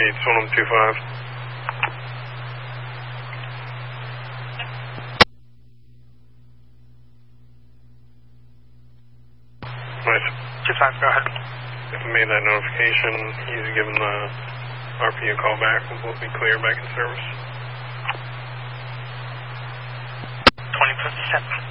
Gates 1125. Nice. 25, go ahead. Made that notification. He's given the RP a call back. We'll be clear back in service. 2057.